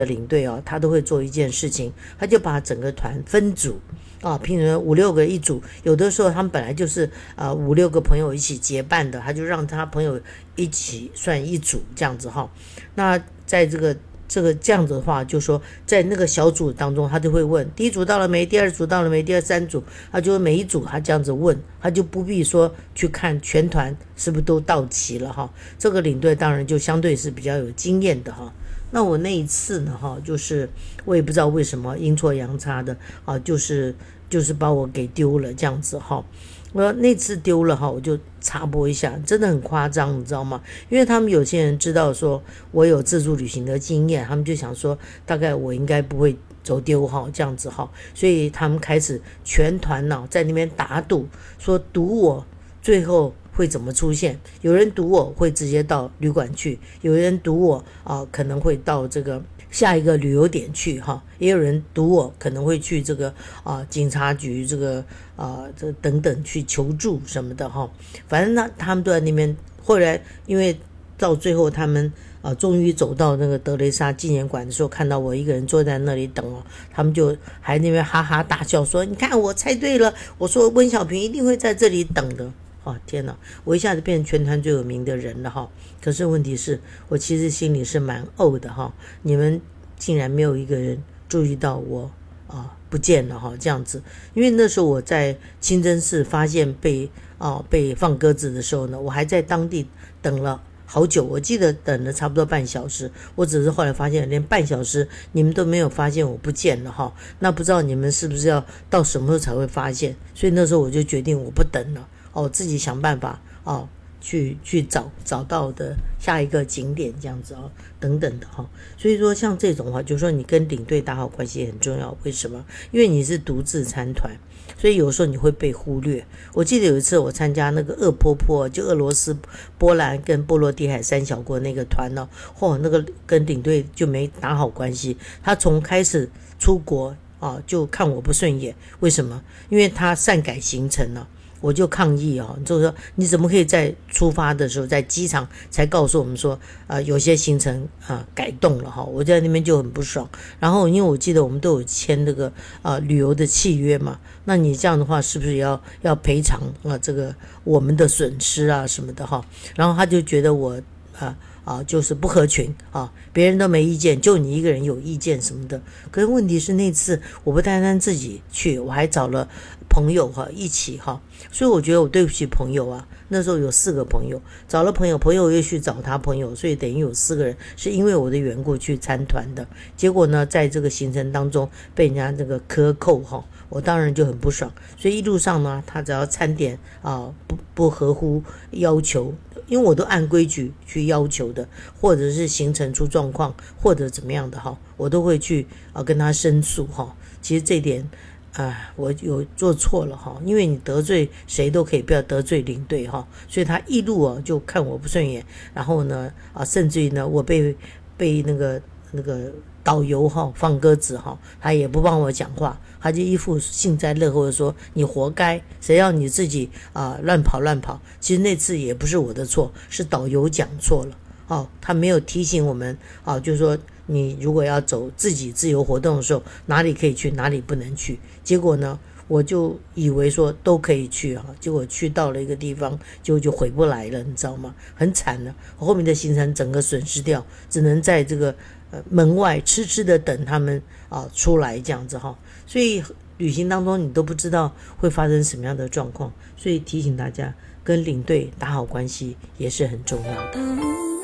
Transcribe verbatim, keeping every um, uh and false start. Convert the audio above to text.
领队哦，他都会做一件事情，他就把整个团分组啊，譬如五六个一组，有的时候他们本来就是呃五六个朋友一起结伴的，他就让他朋友一起算一组这样子哈。那在这个这个这样子的话，就说在那个小组当中，他就会问第一组到了没，第二组到了没，第二三组，他就每一组他这样子问，他就不必说去看全团是不是都到齐了哈。这个领队当然就相对是比较有经验的哈。那我那一次呢哈，就是我也不知道为什么阴错阳差的啊，就是就是把我给丢了这样子哈。我那次丢了哈，我就插播一下，真的很夸张，你知道吗？因为他们有些人知道说我有自助旅行的经验，他们就想说大概我应该不会走丢哈，这样子哈，所以他们开始全团呢在那边打赌，说赌我最后会怎么出现？有人赌我会直接到旅馆去，有人赌我啊、呃、可能会到这个下一个旅游点去哈，也有人赌我可能会去这个啊、呃、警察局这个啊、呃、这等等去求助什么的哈。反正呢他们都在那边。后来因为到最后他们啊、呃、终于走到那个德雷莎纪念馆的时候，看到我一个人坐在那里等哦，他们就还那边哈哈大笑说：“你看我猜对了，我说温小平一定会在这里等的。”哦，天哪！我一下子变成全团最有名的人了哈。可是问题是我其实心里是蛮怄的哈。你们竟然没有一个人注意到我啊不见了哈，这样子。因为那时候我在清真寺发现被啊被放鸽子的时候呢，我还在当地等了好久，我记得等了差不多半小时。我只是后来发现连半小时你们都没有发现我不见了哈。那不知道你们是不是要到什么时候才会发现？所以那时候我就决定我不等了。哦，自己想办法哦，去去找找到的下一个景点这样子哦，等等的哈、哦。所以说像这种话，就是说你跟领队打好关系很重要。为什么？因为你是独自参团，所以有时候你会被忽略。我记得有一次我参加那个鄂波坡，就俄罗斯、波兰跟波罗的海三小国那个团呢、哦，嚯、哦，那个跟领队就没打好关系。他从开始出国啊，就看我不顺眼。为什么？因为他擅改行程了。我就抗议哦，就是说你怎么可以在出发的时候在机场才告诉我们说呃有些行程啊、呃、改动了哈，我在那边就很不爽。然后因为我记得我们都有签这个呃旅游的契约嘛，那你这样的话是不是要要赔偿啊、呃、这个我们的损失啊什么的哈？然后他就觉得我啊啊就是不合群啊，别人都没意见，就你一个人有意见什么的。可是问题是那次我不单单自己去，我还找了朋友哈一起哈，所以我觉得我对不起朋友啊。那时候有四个朋友，找了朋友，朋友又去找他朋友，所以等于有四个人是因为我的缘故去参团的。结果呢，在这个行程当中被人家这个克扣哈，我当然就很不爽。所以一路上呢，他只要餐点啊不不合乎要求，因为我都按规矩去要求的，或者是行程出状况，或者怎么样的哈，我都会去啊跟他申诉哈。其实这点。啊，我有做错了哈，因为你得罪谁都可以，不要得罪领队哈，所以他一路啊就看我不顺眼，然后呢啊，甚至于呢我被被那个那个导游哈放鸽子哈，他也不帮我讲话，他就一副幸灾乐祸的说你活该，谁让你自己啊乱跑乱跑。其实那次也不是我的错，是导游讲错了。哦，他没有提醒我们啊，就是说你如果要走自己自由活动的时候，哪里可以去，哪里不能去。结果呢，我就以为说都可以去啊，结果去到了一个地方，就就回不来了，你知道吗？很惨的，后面的行程整个损失掉，只能在这个呃门外痴痴的等他们啊出来这样子哈。所以旅行当中你都不知道会发生什么样的状况，所以提醒大家跟领队打好关系也是很重要的。